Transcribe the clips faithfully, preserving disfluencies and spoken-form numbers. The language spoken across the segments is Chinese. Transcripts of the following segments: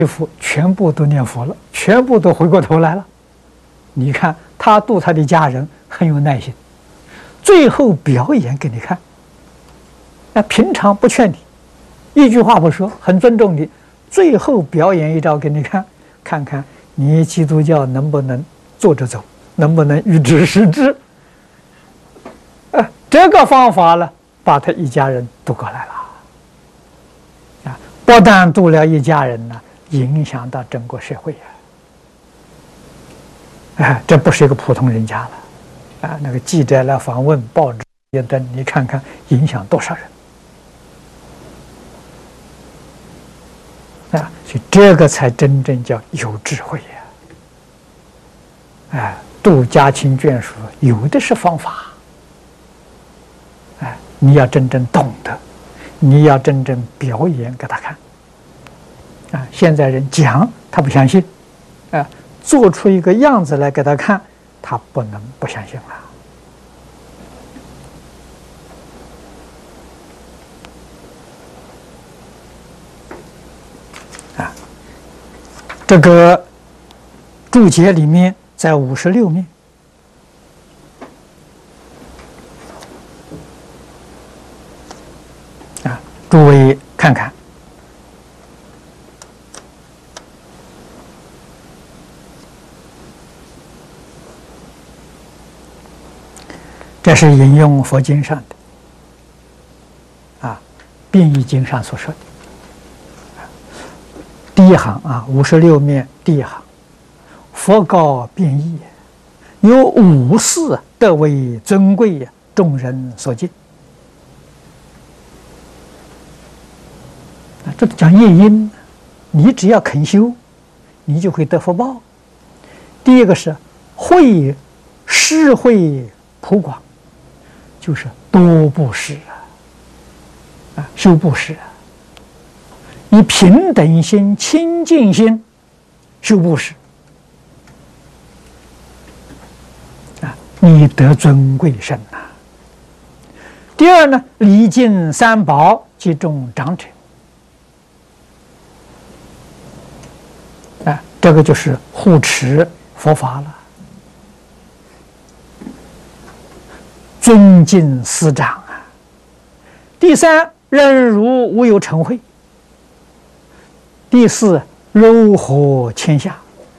佛全部都念佛了，全部都回过头来了。你看他度他的家人很有耐心，最后表演给你看。那平常不劝你，一句话不说，很尊重你，最后表演一招给你看，看看你基督教能不能坐着走，能不能预知时至。呃，这个方法呢，把他一家人渡过来了。啊，不但渡了一家人呢，影响到整个社会呀。哎，这不是一个普通人家了。啊，那个记者来访问，报纸也登，你看看影响多少人。啊，所以这个才真正叫有智慧呀！哎，度家亲眷属有的是方法，哎，你要真正懂得，你要真正表演给他看。啊，现在人讲他不相信，啊，做出一个样子来给他看，他不能不相信了。这个注解里面，在五十六面，啊，诸位看看，这是引用佛经上的，啊，变异经上所说的。第一行啊，五十六面第一行，佛告变异，有五事得为尊贵，众人所敬。啊，这讲业因，你只要肯修，你就会得福报。第一个是慧施惠普广，就是多布施啊，啊，修布施啊。以平等心、清净心修布施，啊，你得尊贵身呐。第二呢，礼敬三宝及众长者，啊，这个就是护持佛法了，尊敬师长啊。第三，忍辱无有嗔恚。第四，柔和谦下，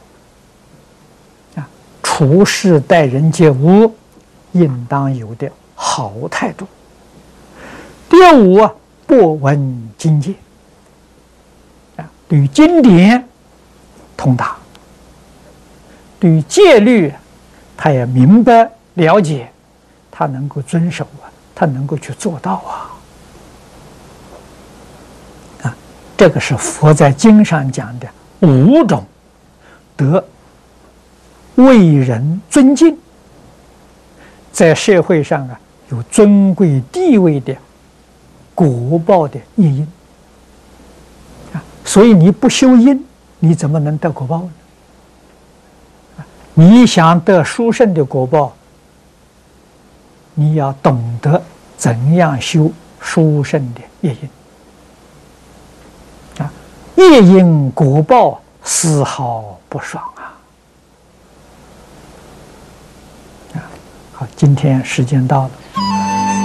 啊，处事待人接物，应当有的好态度。第五啊，博闻经戒，啊，对于经典通达，对于戒律，他也明白了解，他能够遵守啊，他能够去做到啊。这个是佛在经上讲的五种得为人尊敬，在社会上啊有尊贵地位的果报的业因啊，所以你不修因，你怎么能得果报呢？你想得殊胜的果报，你要懂得怎样修殊胜的业因。业因果报丝毫不爽啊！啊，好，今天时间到了。